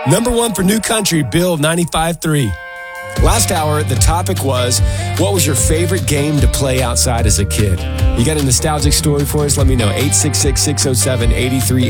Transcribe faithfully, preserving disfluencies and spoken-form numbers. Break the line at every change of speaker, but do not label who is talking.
Number one for New Country, Bill ninety-five three. Last hour, the topic was, what was your favorite game to play outside as a kid? You got a nostalgic story for us? Let me know. eight six six, six oh seven, eight three